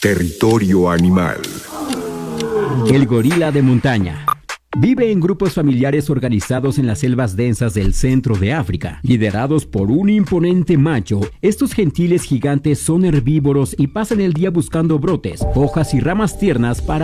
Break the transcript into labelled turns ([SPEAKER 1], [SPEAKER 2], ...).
[SPEAKER 1] Territorio animal.
[SPEAKER 2] El gorila de montaña. Vive en grupos familiares organizados en las selvas densas del centro de África, liderados por un imponente macho. Estos gentiles gigantes son herbívoros y pasan el día buscando brotes, hojas y ramas tiernas para